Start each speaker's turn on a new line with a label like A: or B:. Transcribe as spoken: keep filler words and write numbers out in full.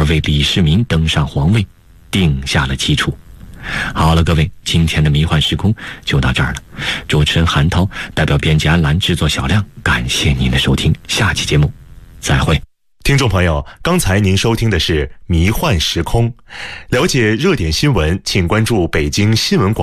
A: 而为李世民登上皇位定下了基础。好了，各位，今天的迷幻时空就到这儿了。主持人韩涛代表编辑安澜，制作小亮，感谢您的收听，下期节目再会。
B: 听众朋友，刚才您收听的是迷幻时空。了解热点新闻，请关注北京新闻广